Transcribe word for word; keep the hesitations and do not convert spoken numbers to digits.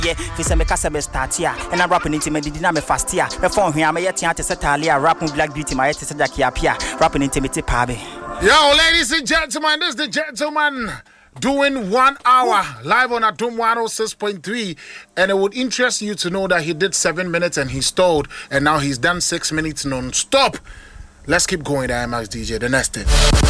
Yeah, fi se me kasa be start here. And I rapping into me did na me fast here. Me phone here me yet ante setalia rapping Black Beauty my yet se jackie apia. Rapping into me te pabe. Yo, ladies and gentlemen, this is the gentleman doing one hour live on Atom one oh six point three, and it would interest you to know that he did seven minutes and he stalled, and now he's done six minutes non-stop. Let's keep going, the IMAX D J. The next thing.